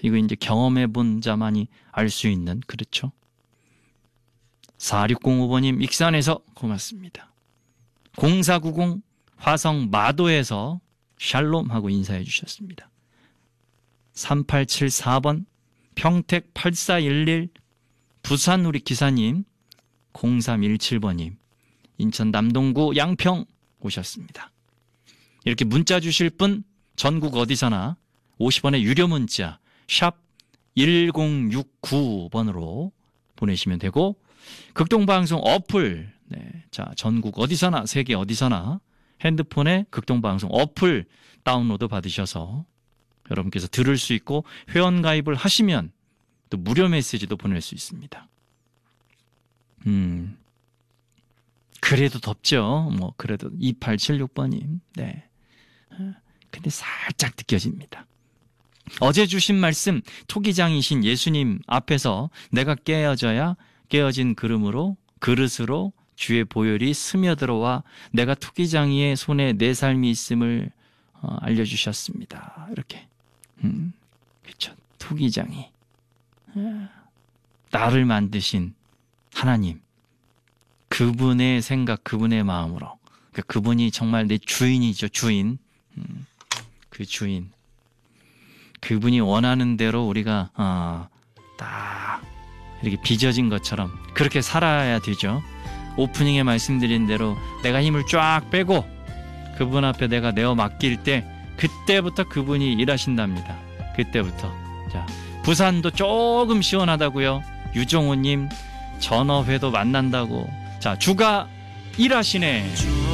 이거 이제 경험해 본 자만이 알 수 있는, 그렇죠? 4605번님 익산에서 고맙습니다. 0490 화성 마도에서 샬롬 하고 인사해 주셨습니다. 3874번 평택 8411 부산 우리 기사님, 0317번님 인천 남동구 양평 오셨습니다. 이렇게 문자 주실 분 전국 어디서나 50원의 유료 문자 샵 1069번으로 보내시면 되고, 극동방송 어플, 네, 자 전국 어디서나 세계 어디서나 핸드폰에 극동방송 어플 다운로드 받으셔서 여러분께서 들을 수 있고, 회원가입을 하시면 또 무료 메시지도 보낼 수 있습니다. 그래도 덥죠. 뭐 그래도 2876번님. 네. 근데 살짝 느껴집니다. 어제 주신 말씀, 토기장이신 예수님 앞에서 내가 깨어진 그릇으로 주의 보혈이 스며들어와 내가 토기장이의 손에 내 삶이 있음을 알려주셨습니다. 이렇게. 그렇죠. 토기장이. 나를 만드신 하나님, 그분의 생각, 그분의 마음으로, 그러니까 그분이 정말 내 주인이죠. 주인. 그 주인. 그분이 원하는 대로 우리가 딱 이렇게 빚어진 것처럼 그렇게 살아야 되죠. 오프닝에 말씀드린 대로 내가 힘을 쫙 빼고 그분 앞에 내가 내어 맡길 때, 그때부터 그분이 일하신답니다. 그때부터. 자, 부산도 조금 시원하다고요. 유정호님, 전어회도 만난다고. 자, 주가 일하시네.